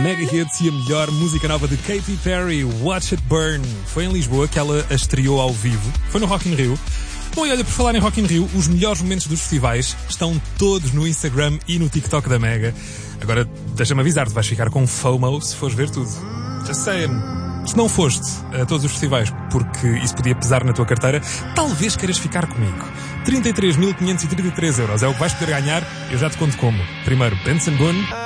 Mega Hits e a melhor música nova de Katy Perry, Watch It Burn. Foi em Lisboa que ela a estreou ao vivo. Foi no Rock in Rio. Bom, e olha, por falar em Rock in Rio, os melhores momentos dos festivais estão todos no Instagram e no TikTok da Mega. Agora, deixa-me avisar-te, vais ficar com FOMO se fores ver tudo. Just saying. Se não foste a todos os festivais porque isso podia pesar na tua carteira, talvez queiras ficar comigo. 33.533 € é o que vais poder ganhar. Eu já te conto como. Primeiro, Benson Boone.